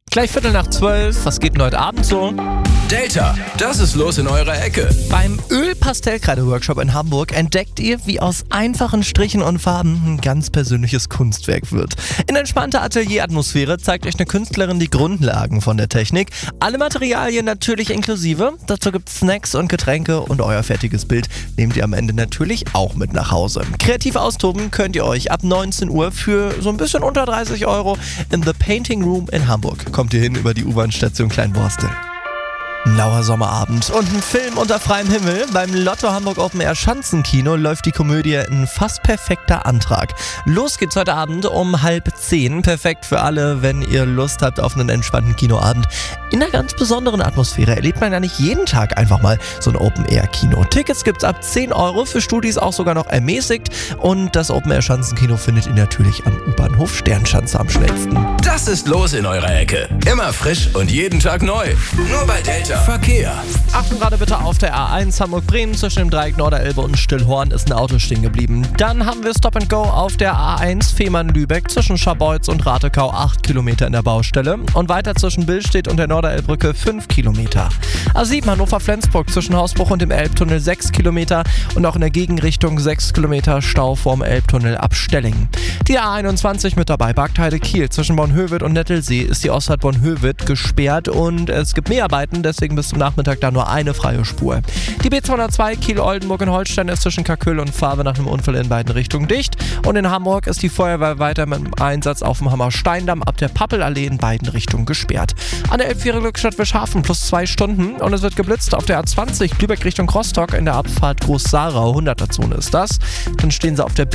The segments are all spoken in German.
Gleich 11:45, was geht denn heute Abend so? Delta, das ist los in eurer Ecke. Beim Öl-Pastellkreide-Workshop in Hamburg entdeckt ihr, wie aus einfachen Strichen und Farben ein ganz persönliches Kunstwerk wird. In entspannter Atelier-Atmosphäre zeigt euch eine Künstlerin die Grundlagen von der Technik. Alle Materialien natürlich inklusive. Dazu gibt es Snacks und Getränke und euer fertiges Bild nehmt ihr am Ende natürlich auch mit nach Hause. Kreativ austoben könnt ihr euch ab 19 Uhr für so ein bisschen unter 30 € in The Painting Room in Hamburg. Kommt ihr hin über die U-Bahn-Station Kleinborstel. Ein lauer Sommerabend und ein Film unter freiem Himmel. Beim Lotto Hamburg Open Air Schanzenkino läuft die Komödie Ein fast perfekter Antrag. Los geht's heute Abend um 9:30. Perfekt für alle, wenn ihr Lust habt auf einen entspannten Kinoabend. In einer ganz besonderen Atmosphäre erlebt man ja nicht jeden Tag einfach mal so ein Open Air Kino. Tickets gibt's ab 10 €, für Studis auch sogar noch ermäßigt. Und das Open Air Schanzenkino findet ihr natürlich am U-Bahnhof Sternschanze am schnellsten. Das ist los in eurer Ecke. Immer frisch und jeden Tag neu. Nur bei Delta. Verkehr. Achtung gerade bitte auf der A1 Hamburg-Bremen zwischen dem Dreieck Norderelbe und Stillhorn ist ein Auto stehen geblieben. Dann haben wir Stop and Go auf der A1 Fehmarn-Lübeck zwischen Scharbeutz und Ratekau 8 Kilometer in der Baustelle und weiter zwischen Billstedt und der Norderelbbrücke 5 Kilometer. A7 Hannover-Flensburg zwischen Hausbruch und dem Elbtunnel 6 Kilometer und auch in der Gegenrichtung 6 Kilometer Stau vorm Elbtunnel ab Stellingen. Die A21 mit dabei Bargteide-Kiel zwischen Bornhöved und Nettelsee ist die Ausfahrt Bornhöved gesperrt und es gibt Mehrarbeiten, deswegen bis zum Nachmittag da nur eine freie Spur. Die B202 Kiel-Oldenburg in Holstein ist zwischen Kaköll und Fahrwe nach einem Unfall in beiden Richtungen dicht und in Hamburg ist die Feuerwehr weiter mit dem Einsatz auf dem Hammer-Steindamm ab der Pappelallee in beiden Richtungen gesperrt. An der Elbfähre Glückstadt Wischhafen plus 2 Stunden und es wird geblitzt auf der A20 Lübeck Richtung Rostock in der Abfahrt Groß-Sarau, 100er-Zone ist das. Dann stehen sie auf der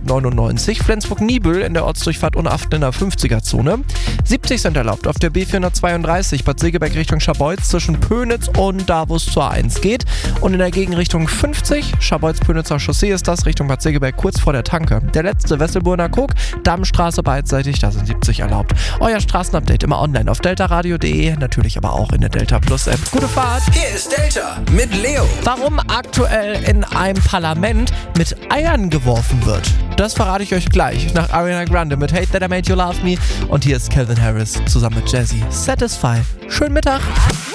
B199 Flensburg-Niebüll in der Ortsdurchfahrt Unachten in der 50er-Zone. 70 sind erlaubt auf der B432 Bad Segeberg Richtung Scharbeutz zwischen Pönitz und da, wo es zur A1 geht. Und in der Gegenrichtung 50, Scharbeutz-Pönitzer Chaussee ist das, Richtung Bad Segeberg kurz vor der Tanke. Der letzte Wesselburner Kog, Dammstraße beidseitig, da sind 70 erlaubt. Euer Straßenupdate immer online auf deltaradio.de, natürlich aber auch in der Delta Plus App. Gute Fahrt! Hier ist Delta mit Leo. Warum aktuell in einem Parlament mit Eiern geworfen wird, das verrate ich euch gleich nach Ariana Grande mit Hate That I Made You Love Me und hier ist Calvin Harris zusammen mit Jazzy. Satisfy. Schönen Mittag!